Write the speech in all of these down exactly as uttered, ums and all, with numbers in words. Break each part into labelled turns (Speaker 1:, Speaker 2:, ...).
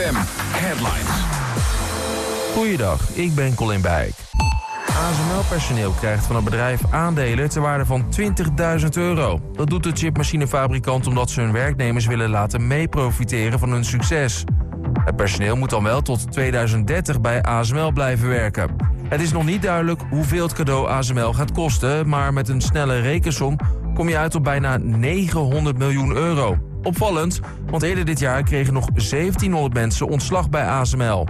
Speaker 1: M Headlines.
Speaker 2: Goeiedag, ik ben Colin Bijk. A S M L-personeel krijgt van het bedrijf aandelen ter waarde van twintigduizend euro. Dat doet de chipmachinefabrikant omdat ze hun werknemers willen laten meeprofiteren van hun succes. Het personeel moet dan wel tot tweeduizend dertig bij A S M L blijven werken. Het is nog niet duidelijk hoeveel het cadeau A S M L gaat kosten, maar met een snelle rekensom kom je uit op bijna negenhonderd miljoen euro. Opvallend, want eerder dit jaar kregen nog zeventienhonderd mensen ontslag bij A S M L.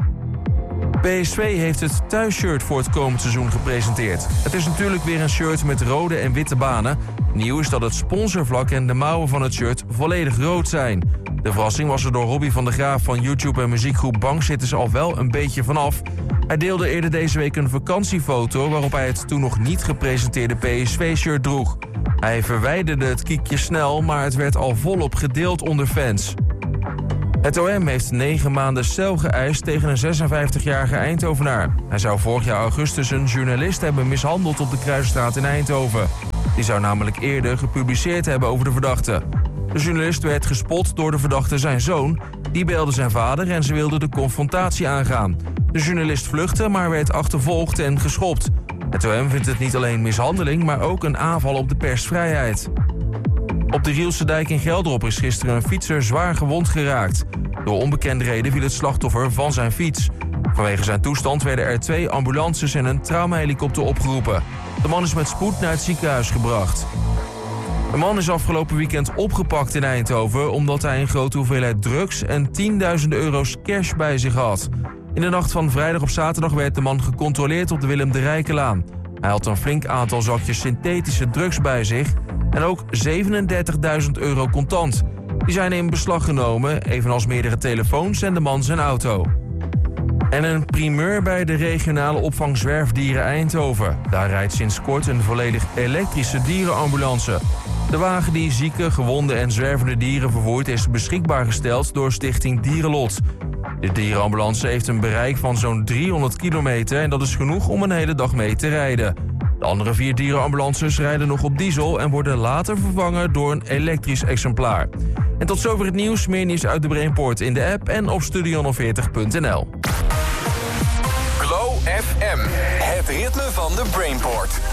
Speaker 2: P S V heeft het thuisshirt voor het komend seizoen gepresenteerd. Het is natuurlijk weer een shirt met rode en witte banen. Nieuw is dat het sponsorvlak en de mouwen van het shirt volledig rood zijn. De verrassing was er door Robbie van der Graaf van YouTube en muziekgroep Bankzitters al wel een beetje vanaf. Hij deelde eerder deze week een vakantiefoto waarop hij het toen nog niet gepresenteerde P S V-shirt droeg. Hij verwijderde het kiekje snel, maar het werd al volop gedeeld onder fans. Het O M heeft negen maanden cel geëist tegen een zesenvijftigjarige Eindhovenaar. Hij zou vorig jaar augustus een journalist hebben mishandeld op de Kruisstraat in Eindhoven. Die zou namelijk eerder gepubliceerd hebben over de verdachte. De journalist werd gespot door de verdachte zijn zoon. Die belde zijn vader en ze wilden de confrontatie aangaan. De journalist vluchtte, maar werd achtervolgd en geschopt. Het O M vindt het niet alleen mishandeling, maar ook een aanval op de persvrijheid. Op de Rielse dijk in Gelderop is gisteren een fietser zwaar gewond geraakt. Door onbekende reden viel het slachtoffer van zijn fiets. Vanwege zijn toestand werden er twee ambulances en een traumahelikopter opgeroepen. De man is met spoed naar het ziekenhuis gebracht. Een man is afgelopen weekend opgepakt in Eindhoven omdat hij een grote hoeveelheid drugs en tienduizenden euro's cash bij zich had. In de nacht van vrijdag op zaterdag werd de man gecontroleerd op de Willem de Rijkenlaan. Hij had een flink aantal zakjes synthetische drugs bij zich en ook zevenendertigduizend euro contant. Die zijn in beslag genomen, evenals meerdere telefoons en de man zijn auto. En een primeur bij de regionale opvang Zwerfdieren Eindhoven. Daar rijdt sinds kort een volledig elektrische dierenambulance. De wagen die zieke, gewonde en zwervende dieren vervoert is beschikbaar gesteld door Stichting Dierenlot. De dierenambulance heeft een bereik van zo'n driehonderd kilometer en dat is genoeg om een hele dag mee te rijden. De andere vier dierenambulances rijden nog op diesel en worden later vervangen door een elektrisch exemplaar. En tot zover het nieuws. Meer nieuws uit de Brainport in de app en op studio veertig punt n l.
Speaker 1: Glow F M, het ritme van de Brainport.